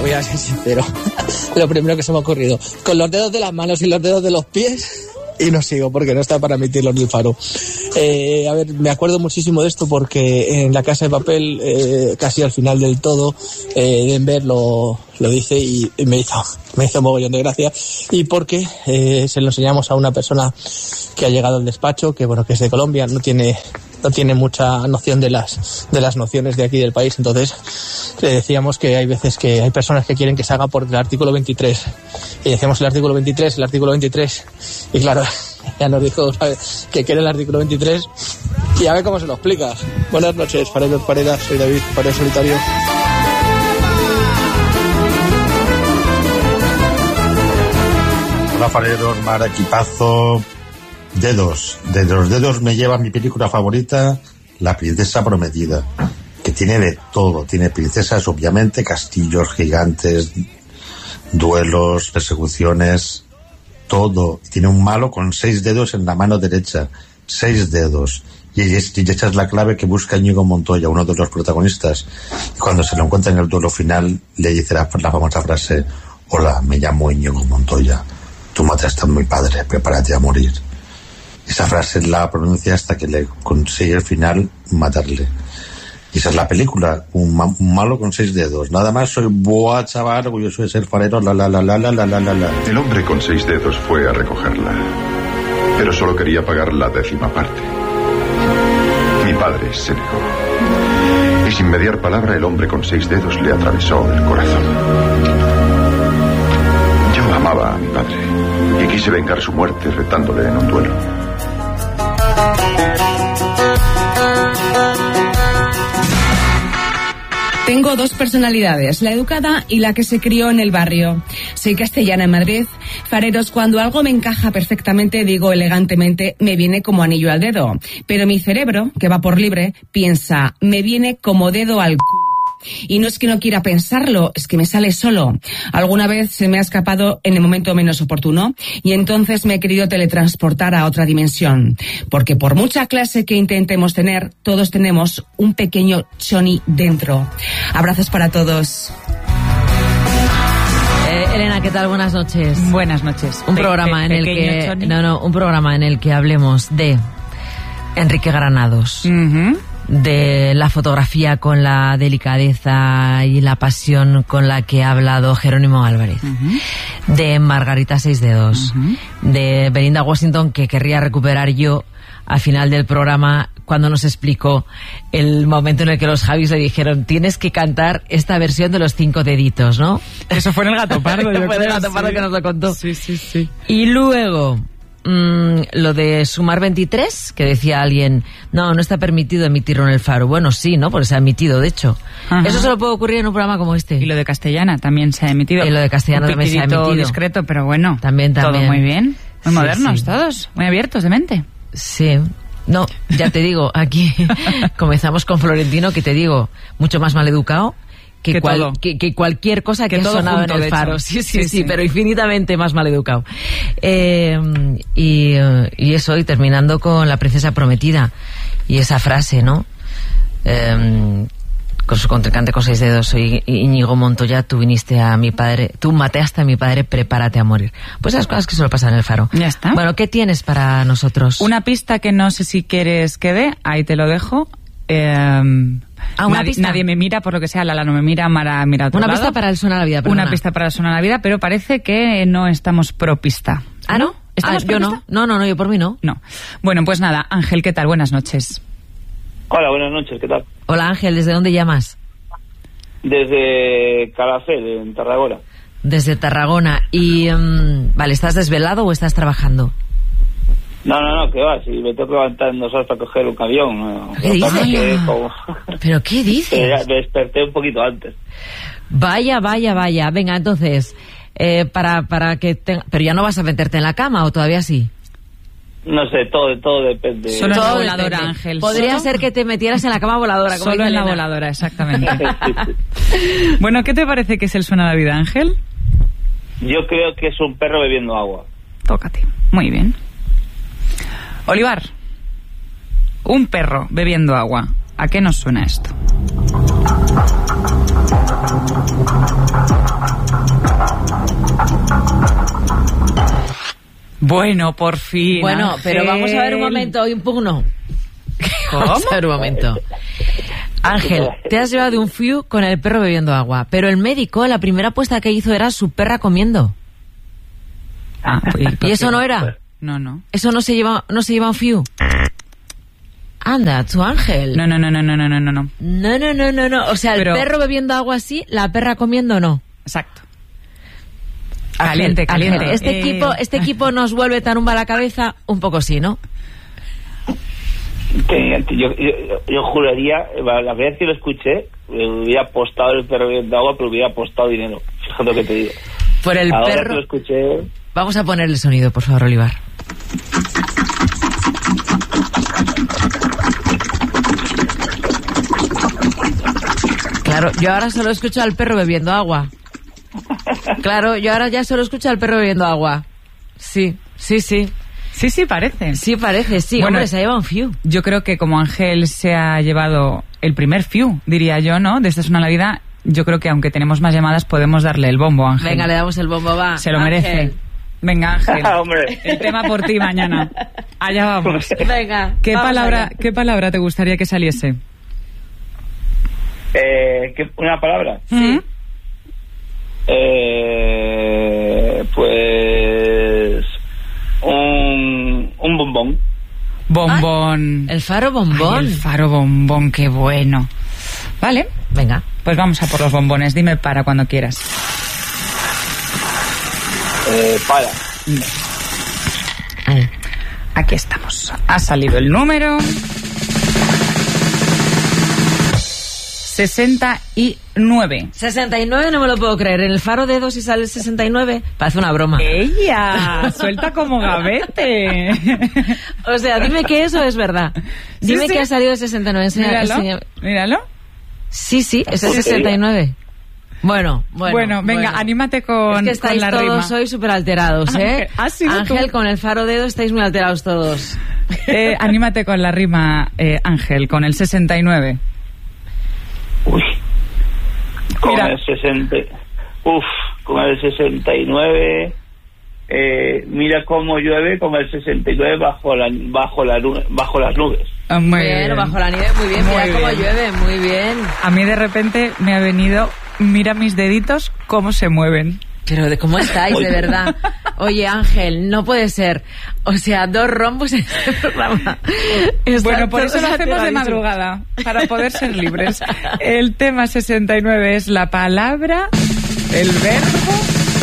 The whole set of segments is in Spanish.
voy a ser sincero. Lo primero que se me ha ocurrido. Con los dedos de las manos y los dedos de los pies... Y no sigo, porque no está para emitirlo en el Faro. A ver, me acuerdo muchísimo de esto porque en La Casa de Papel, casi al final del todo, Denver lo dice y me hizo mogollón de gracia. Y porque se lo enseñamos a una persona que ha llegado al despacho, que bueno, que es de Colombia, no tiene mucha noción de las nociones de aquí del país. Entonces le decíamos que hay veces que hay personas que quieren que se haga por el artículo 23 y decíamos el artículo 23 y claro, ya nos dijo, ¿sabes?, que quiere el artículo 23 y a ver cómo se lo explicas. Buenas noches, Fareros, Fareras, soy David, Farero Solitario. Hola Fareros, Mar, equipazo. Dedos, de los dedos me lleva mi película favorita, La Princesa Prometida, que tiene de todo, tiene princesas obviamente, castillos gigantes, duelos, persecuciones, todo. Tiene un malo con 6 dedos en la mano derecha, 6 dedos, y esa es la clave que busca Íñigo Montoya, uno de los protagonistas. Y cuando se lo encuentra en el duelo final le dice la famosa frase: hola, me llamo Íñigo Montoya, tú mataste a mi padre, prepárate a morir. Esa frase la pronuncia hasta que le consigue al final matarle. Y esa es la película, un malo con 6 dedos. Nada más, soy boa chaval, orgulloso de ser farero, la. El hombre con 6 dedos fue a recogerla, pero solo quería pagar la 10ª parte. Mi padre se negó. Y sin mediar palabra, el hombre con 6 dedos le atravesó el corazón. Yo amaba a mi padre y quise vengar su muerte retándole en un duelo. Tengo 2 personalidades, la educada y la que se crió en el barrio. Soy castellana en Madrid. Fareros, cuando algo me encaja perfectamente, digo elegantemente, me viene como anillo al dedo. Pero mi cerebro, que va por libre, piensa, me viene como dedo al culo. Y no es que no quiera pensarlo, es que me sale solo. Alguna vez se me ha escapado en el momento menos oportuno y entonces me he querido teletransportar a otra dimensión. Porque por mucha clase que intentemos tener, todos tenemos un pequeño Choni dentro. Abrazos para todos. Elena, ¿qué tal? Buenas noches. Buenas noches. Un programa en el que hablemos de Enrique Granados. De la fotografía con la delicadeza y la pasión con la que ha hablado Jerónimo Álvarez, de Margarita 6 dedos, de Belinda Washington, que querría recuperar yo al final del programa cuando nos explicó el momento en el que los Javis le dijeron: tienes que cantar esta versión de los 5 deditos, ¿no? Eso fue en el Gato Pardo. Fue en el Gato Pardo que nos lo contó. Sí. Y luego lo de Sumar 23, que decía alguien, no está permitido emitirlo en el Faro. Bueno, sí, ¿no? Porque se ha emitido, de hecho. Eso solo puede ocurrir en un programa como este. Y lo de Castellana también se ha emitido. Y lo de Castellana también se ha emitido. Discreto, pero bueno. También. Todo muy bien. Muy modernos sí. Todos. Muy abiertos de mente. Sí. No, ya te digo, aquí comenzamos con Florentino, que te digo, mucho más maleducado que cualquier cosa que ha sonado en el Faro. Sí, pero infinitamente más maleducado. Y eso, y terminando con La Princesa Prometida y esa frase, ¿no? Con su contrincante con 6 dedos: soy Íñigo Montoya, tú mataste a mi padre, prepárate a morir. Pues esas cosas que solo pasan en el Faro. Ya está. Bueno, ¿qué tienes para nosotros? Una pista que no sé si quieres que dé, ahí te lo dejo. Nadie me mira, por lo que sea, Lala no me mira, Mara mira a otro lado. Pista para el Suena la Vida, perdona. Una pista para el Suena la Vida, pero parece que no estamos pro pista. ¿Ah, no? Yo no. No, yo por mí no. No. Bueno, pues nada, Ángel, ¿qué tal? Buenas noches. Hola, buenas noches, ¿qué tal? Hola Ángel, ¿desde dónde llamas? Desde Calafell, en Tarragona. Desde Tarragona. Y, vale, ¿estás desvelado o estás trabajando? No, que va, si me tengo que levantar en 2 horas para coger un avión. ¿Qué dices? ¿Pero qué dices? Me desperté un poquito antes. Vaya. Venga, entonces, para que pero ya no vas a meterte en la cama, ¿o todavía sí? No sé, todo depende. Solo en la voladora, Ángel. Podría ser que te metieras en la cama voladora. Como solo en la voladora, exactamente. Sí. Bueno, ¿qué te parece que es el Suena la Vida, Ángel? Yo creo que es un perro bebiendo agua. Tócate. Muy bien. Olivar, un perro bebiendo agua. ¿A qué nos suena esto? Bueno, por fin. Bueno, Ángel. pero vamos a ver un momento, impugno. Vamos a ver un momento. Ángel, te has llevado un fiu con el perro bebiendo agua, pero el médico, la primera apuesta que hizo era su perra comiendo. ¿Y eso no era? No. ¿Eso no se lleva un fiu? Anda, tu Ángel. No. No. O sea, el perro bebiendo agua sí, la perra comiendo no. Exacto. Ángel, Caliente. Ángel, este equipo nos vuelve tan a la cabeza, un poco sí, ¿no? Yo juraría, la vez que lo escuché, hubiera apostado el perro bebiendo agua, pero hubiera apostado dinero. Fíjate lo que te digo. Por el Ahora perro. que lo escuché... Vamos a ponerle sonido, por favor, Olivar. Claro, yo ahora solo escucho al perro bebiendo agua. Claro, yo ahora ya solo escucho al perro bebiendo agua. Sí. Sí, parece. Sí, parece, sí. Bueno, hombre, se ha llevado un fiu. Yo creo que como Ángel se ha llevado el primer fiu, diría yo, ¿no? De Esta es una Navidad, yo creo que aunque tenemos más llamadas podemos darle el bombo, Ángel. Venga, le damos el bombo, va. Se lo Ángel. merece. Venga, Ángel. Hombre. El tema por ti mañana. Allá vamos. Venga. ¿Qué vamos allá. palabra te gustaría que saliese? ¿Una palabra? Sí. Pues... Un bombón. Bombón. El faro bombón. Ay, el faro bombón, qué bueno. Vale, Venga. pues vamos a por los bombones. Dime para cuando quieras. Para. Aquí estamos. Ha salido el número 69. 69 no me lo puedo creer. En el faro de 2 y sale el 69. Parece una broma. ¡Ella! Suelta como gavete. O sea, dime que eso es verdad. Dime sí. que ha salido el 69. Míralo. Sí, es el 69. Bueno, venga, anímate con, es que estáis con la todos rima. hoy súper alterados, ¿eh? Ángel, con el faro dedo estáis muy alterados todos. Anímate con la rima, Ángel, con el 69. Uy. Con Mira. el 60. Con el 69. Mira cómo llueve con el 69 bajo las nubes. Muy Bien, bien. bajo la nieve, muy bien. Muy Mira cómo bien. llueve, muy bien. A mí de repente me ha venido, mira mis deditos cómo se mueven. Pero de cómo estáis, de verdad. Oye, Ángel, no puede ser. O sea, 2 rombos en este programa. Bueno, por eso lo Está hacemos de aterradísimo. madrugada, para poder ser libres. El tema 69 es la palabra, el verbo,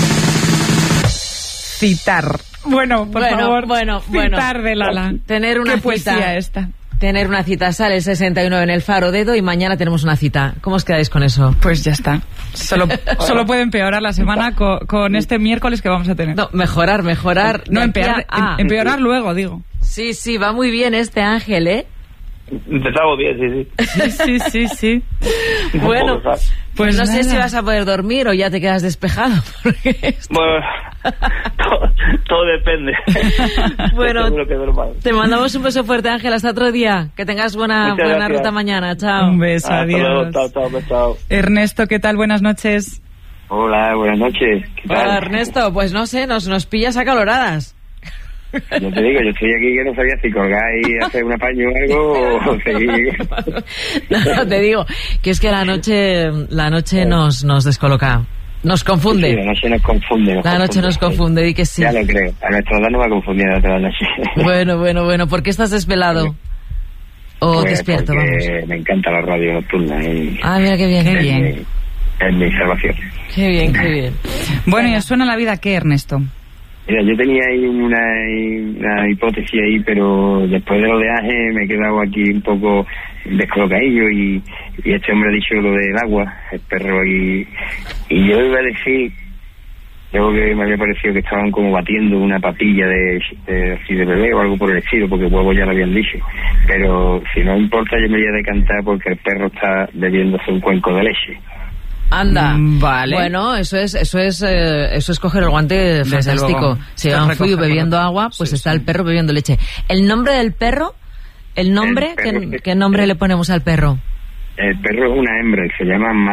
citar. Bueno, por favor, citar de Lala. Tener una ¿Qué cita. poesía esta? Tener una cita, sale el 69 en el faro dedo y mañana tenemos una cita. ¿Cómo os quedáis con eso? Pues ya está. Solo puede empeorar la semana con este miércoles que vamos a tener. No, mejorar. No, De aquí empeorar luego, digo. Sí, va muy bien este Ángel, ¿eh? Empezamos bien, Sí. Bueno, Pues no sé nada. si vas a poder dormir o ya te quedas despejado. Porque Bueno, todo depende. Bueno, Seguro que es normal. te mandamos un beso fuerte, Ángel. Hasta otro día. Que tengas buena Muchas gracias. ruta mañana. Chao. Un beso, Hasta luego, adiós. chao. Ernesto, ¿qué tal? Buenas noches. Hola, buenas noches. ¿Qué tal? Hola, Ernesto. Pues no sé, nos pillas acaloradas. Yo te digo, yo estoy aquí que no sabía si colgar y hacer un apaño o algo o seguir. No, te digo que es que la noche nos descoloca. Nos confunde. Sí, la noche nos confunde. La noche nos confunde, di que sí. Ya lo creo. A nuestra edad no va a confundir a otra noche. Bueno. ¿Por qué estás desvelado? O Pues despierto, porque vamos. me encanta la radio nocturna y Ah, mira qué bien. Qué bien. es mi salvación. Qué bien. Bueno, ¿y os suena la vida qué, Ernesto? Mira, yo tenía ahí una hipótesis ahí, pero después de lo de Ángel me he quedado aquí un poco descolocadillo y este hombre ha dicho lo del agua, el perro, y yo iba a decir, creo que me había parecido que estaban como batiendo una papilla así de bebé o algo por el estilo, porque huevo ya lo habían dicho, pero si no importa yo me voy a decantar porque el perro está bebiéndose un cuenco de leche. Anda. Vale. Bueno, eso es coger el guante fantástico. luego. Si Esto van es fui recogerlo. bebiendo agua, pues Sí, está sí. el perro bebiendo leche. El nombre del perro, El perro ¿qué nombre le ponemos al perro? El perro es una hembra y se llama Mara.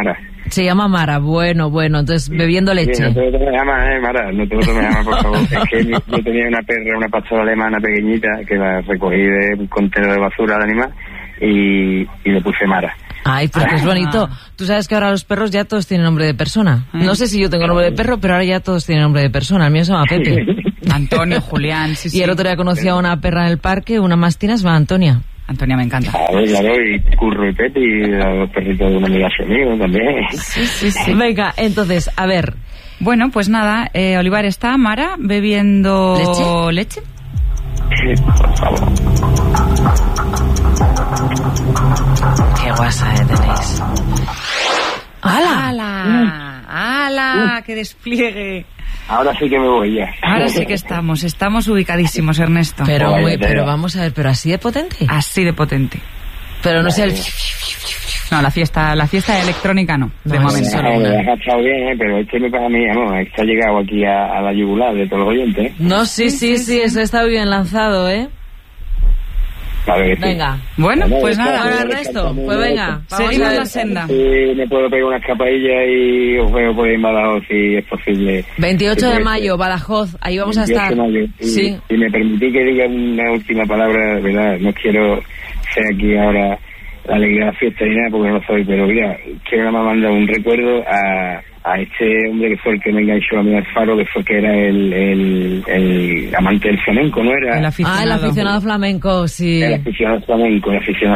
Se llama Mara, bueno, entonces bebiendo leche. Sí, no te lo tomes a más, Mara, no te lo tomes a más, por favor. Es que yo tenía una perra, una pastora alemana pequeñita, que la recogí de un contenedor de basura de animal y le puse Mara. Ay, pero que es bonito. Tú sabes que ahora los perros ya todos tienen nombre de persona. No sé si yo tengo nombre de perro, pero ahora ya todos tienen nombre de persona. El mío se llama Pepe. Antonio, Julián, sí. Y el otro día conocí a una perra en el parque, una mastina, se llama Antonia. Antonia me encanta. Claro, y Curro y Pepe, y los perritos de una amiga mío también. Sí. Venga, entonces, a ver. Bueno, pues nada, Olivar, está Mara bebiendo leche. Sí, por favor. Qué guasa tenéis. ¡Hala! ¡Qué despliegue! Ahora sí que me voy ya. Ahora sí que estamos ubicadísimos, Ernesto. Pero vamos a ver, pero así de potente. Así de potente. Pero no sé el... No, la fiesta electrónica no, de momento. Ha estado bien, pero este me pasa a mí, no, este ha llegado aquí a la yugular de todos los oyentes. No, sí, eso está bien lanzado, ¿eh? Venga. Bueno, pues nada. Bueno, Ernesto, pues venga. Seguimos la senda. Sí, me puedo pegar una escapadilla y os veo por ahí en Badajoz si es posible. 28 de mayo, Badajoz, ahí vamos a estar. Sí. Si me permitís que diga una última palabra, ¿verdad? No quiero ser aquí ahora la alegría de la fiesta ni nada porque no lo soy, pero mira, quiero nada más mandar un recuerdo a este hombre que fue el que me enganchó a mí al faro, que fue que era el amante del flamenco, ¿no era? El aficionado flamenco, sí. El aficionado flamenco.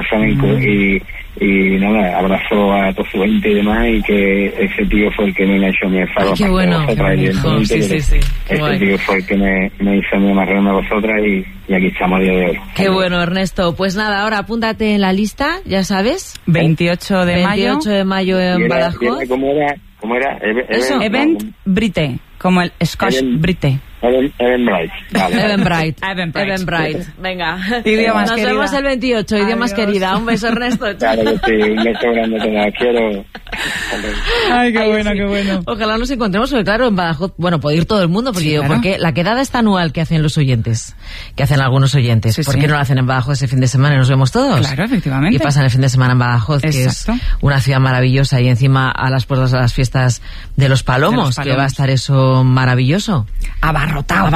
Y nada, abrazó a toda su gente y demás, y que ese tío fue el que me enganchó a mí al faro. Ay, qué bueno. Sí. Ese tío fue el que me hizo a mí amarrarme a vosotras y aquí estamos a día de hoy. Qué bueno, Ernesto. Pues nada, ahora apúntate en la lista, ya sabes. 28 de mayo. 28 de mayo en Badajoz. ¿Cómo era? Event Brite, como el Scotch Brite. Eventbrite. Vale. Eventbrite. Venga. Idiomas Nos querida. vemos el 28, idiomas querida. Un beso, Ernesto. Claro que sí, un beso grande, te la quiero. Ay, qué bueno. Ojalá nos encontremos, porque claro, en Badajoz, bueno, puede ir todo el mundo, porque, claro. Porque la quedada está anual que hacen los oyentes, que hacen algunos oyentes. ¿Por qué no lo hacen en Badajoz ese fin de semana y nos vemos todos? Claro, efectivamente. Y pasan el fin de semana en Badajoz, que es una ciudad maravillosa, y encima a las puertas de las fiestas de los Palomos, que va a estar eso maravilloso. Abarrotado.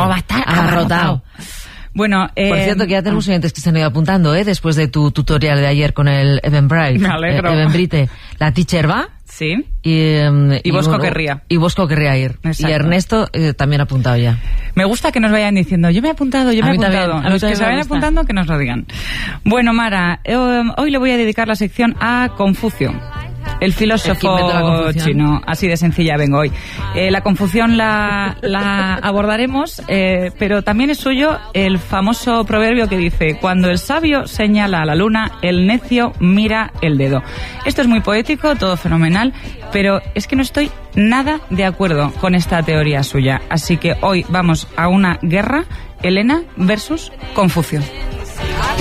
Bueno, por cierto, que ya tenemos oyentes que se han ido apuntando, después de tu tutorial de ayer con el Eventbrite. Me alegro. Eventbrite. La teacher va. Sí. Y Bosco querría. Y Bosco querría ir. Exacto. Y Ernesto también ha apuntado ya. Me gusta que nos vayan diciendo, yo me he apuntado. A Los que se vayan apuntando, que nos lo digan. Bueno, Mara, hoy le voy a dedicar la sección a Confucio. El filósofo chino, así de sencilla vengo hoy. La confusión la abordaremos, pero también es suyo el famoso proverbio que dice: cuando el sabio señala a la luna, el necio mira el dedo. Esto es muy poético, todo fenomenal, pero es que no estoy nada de acuerdo con esta teoría suya. Así que hoy vamos a una guerra, Helena versus Confucio.